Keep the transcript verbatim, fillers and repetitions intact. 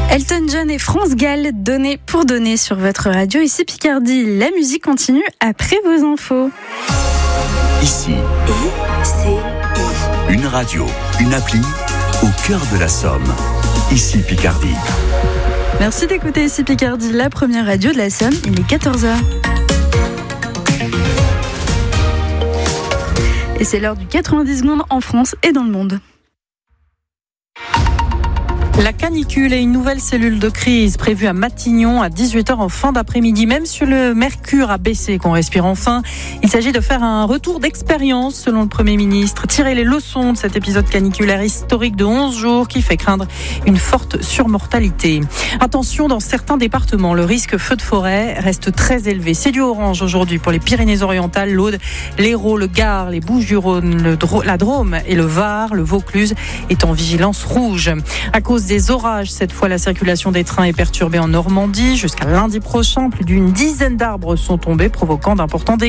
Elton John et France Gall, donner pour donner sur votre radio. Ici Picardie, la musique continue après vos infos. Ici, I C I. une radio, une appli au cœur de la Somme. Ici Picardie. Merci d'écouter Ici Picardie, la première radio de la Somme. Il est quatorze heures. Et c'est l'heure du quatre-vingt-dix secondes en France et dans le monde. La canicule et une nouvelle cellule de crise prévue à Matignon à dix-huit heures en fin d'après-midi. Même si le mercure a baissé, qu'on respire enfin, il s'agit de faire un retour d'expérience selon le Premier ministre. Tirer les leçons de cet épisode caniculaire historique de onze jours qui fait craindre une forte surmortalité. Attention, dans certains départements, le risque feu de forêt reste très élevé. C'est du orange aujourd'hui pour les Pyrénées-Orientales, l'Aude, l'Hérault, le Gard, les Bouches-du-Rhône, le Dro- la Drôme et le Var. Le Vaucluse est en vigilance rouge. À cause des orages, cette fois, la circulation des trains est perturbée en Normandie. Jusqu'à lundi prochain, plus d'une dizaine d'arbres sont tombés, provoquant d'importants dégâts.